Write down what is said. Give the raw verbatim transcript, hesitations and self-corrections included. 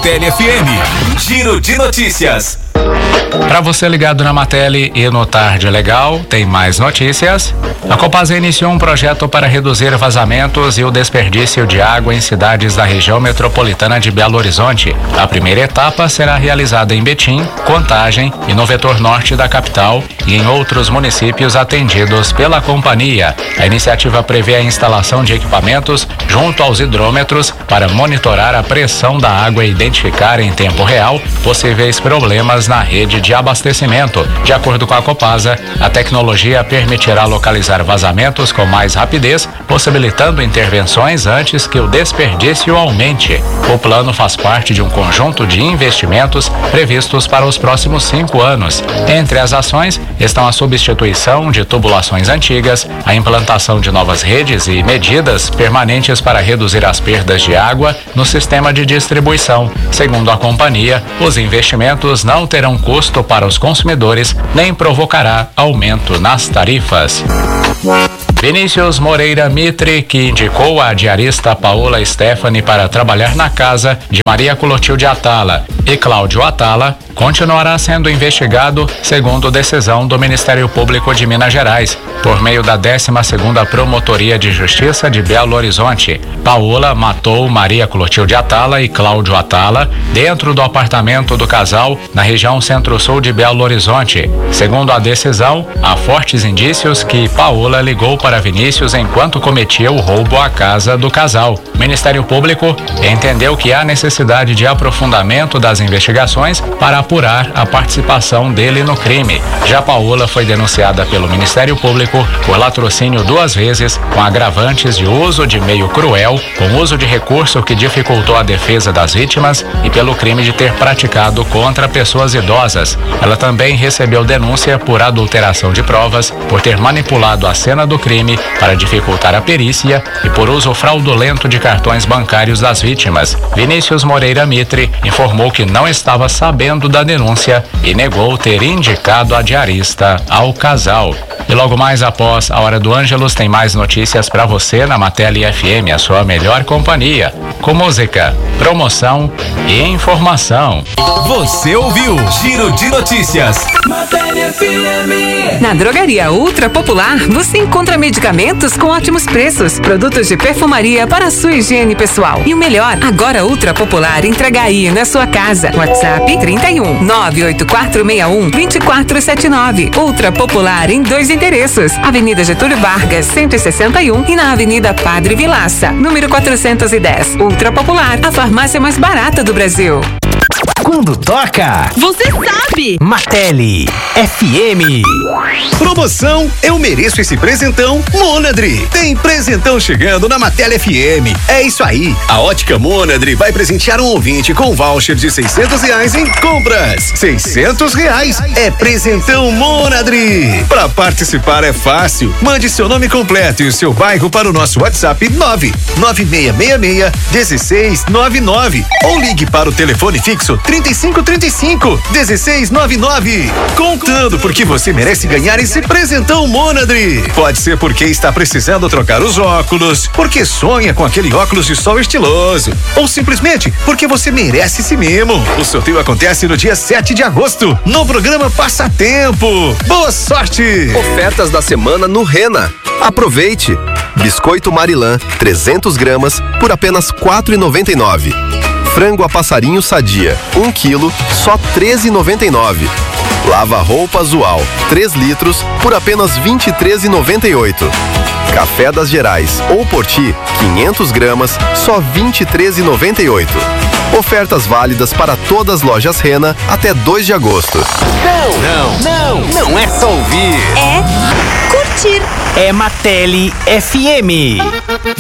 Martelli F M. Giro de notícias. Para você ligado na Martelli e no Tarde Legal, tem mais notícias. A Copasa iniciou um projeto para reduzir vazamentos e o desperdício de água em cidades da região metropolitana de Belo Horizonte. A primeira etapa será realizada em Betim, Contagem e no vetor norte da capital e em outros municípios atendidos pela companhia. A iniciativa prevê a instalação de equipamentos junto aos hidrômetros para monitorar a pressão da água e identificar em tempo real possíveis problemas na rede de abastecimento. De acordo com a Copasa, a tecnologia permitirá localizar vazamentos com mais rapidez, possibilitando intervenções antes que o desperdício aumente. O plano faz parte de um conjunto de investimentos previstos para os próximos cinco anos. Entre as ações estão a substituição de tubulações antigas, a implantação de novas redes e medidas permanentes para reduzir as perdas de água no sistema de distribuição. Segundo a companhia, os investimentos não terão custo para os consumidores, nem provocará aumento nas tarifas. Vinícius Moreira Mitre, que indicou a diarista Paola Stephanie para trabalhar na casa de Maria Clotilde Atala e Cláudio Atala, continuará sendo investigado segundo decisão do Ministério Público de Minas Gerais, por meio da décima segunda Promotoria de Justiça de Belo Horizonte. Paola matou Maria Clotilde Atala e Cláudio Atala dentro do apartamento do casal na região centro-sul de Belo Horizonte. Segundo a decisão, há fortes indícios que Paola ligou para Vinícius enquanto cometia o roubo à casa do casal. O Ministério Público entendeu que há necessidade de aprofundamento das investigações para apurar a participação dele no crime. Já Paola foi denunciada pelo Ministério Público por latrocínio duas vezes, com agravantes de uso de meio cruel, com uso de recurso que dificultou a defesa das vítimas e pelo crime de ter praticado contra pessoas idosas. Ela também recebeu denúncia por adulteração de provas, por ter manipulado a cena do crime para dificultar a perícia e por uso fraudulento de cartões bancários das vítimas. Vinícius Moreira Mitre informou que não estava sabendo da denúncia e negou ter indicado a diarista ao casal. E logo mais após a Hora do Ângelus tem mais notícias para você na Martelli F M, a sua melhor companhia, com música, promoção e informação. Você ouviu Giro de Notícias. Martelli F M. Na Drogaria Ultra Popular, você encontra medicamentos com ótimos preços, produtos de perfumaria para a sua higiene pessoal. E o melhor, agora Ultra Popular entrega aí na sua casa. WhatsApp trinta e um, nove oito quatro seis um, dois quatro sete nove. Ultra Popular em dois endereços: Avenida Getúlio Vargas, cento e sessenta e um e na Avenida Padre Vilaça, número quatrocentos e dez. Ultra Popular, a farmácia mais barata do Brasil. Quando toca, você sabe. Martelli F M. Promoção Eu Mereço Esse Presentão Monadri. Tem presentão chegando na Martelli F M. É isso aí. A Ótica Monadri vai presentear um ouvinte com voucher de seiscentos reais em compras. seiscentos reais é presentão Monadri. Para participar é fácil. Mande seu nome completo e o seu bairro para o nosso WhatsApp nove nove seis seis, um seis nove nove ou ligue para o telefone fixo trinta e cinco, trinta e cinco, dezesseis noventa e nove. Contando porque você merece ganhar esse presentão Monadri. Pode ser porque está precisando trocar os óculos, porque sonha com aquele óculos de sol estiloso, ou simplesmente porque você merece esse mimo. O sorteio acontece no dia sete de agosto, no programa Passatempo. Boa sorte! Ofertas da semana no Rena. Aproveite! Biscoito Marilã, trezentos gramas, por apenas quatro reais e noventa e nove centavos. Frango a passarinho sadia, um quilo, só treze reais e noventa e nove centavos. Lava-roupa Azual, três litros, por apenas vinte e três reais e noventa e oito centavos. Café das Gerais ou Porti, quinhentos gramas, só vinte e três reais e noventa e oito centavos. Ofertas válidas para todas as lojas Rena até dois de agosto. Não, não, não, não é só ouvir. É curtir. É Martelli F M.